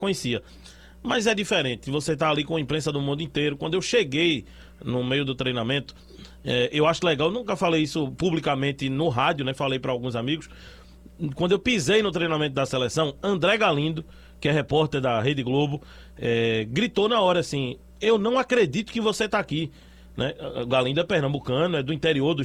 conhecia. Mas é diferente, você tá ali com a imprensa do mundo inteiro. Quando eu cheguei no meio do treinamento, eu acho legal, eu nunca falei isso publicamente no rádio, né? Falei para alguns amigos. Quando eu pisei no treinamento da seleção, André Galindo, que é repórter da Rede Globo, gritou na hora assim: eu não acredito que você tá aqui. Né? Galindo é pernambucano, é do interior do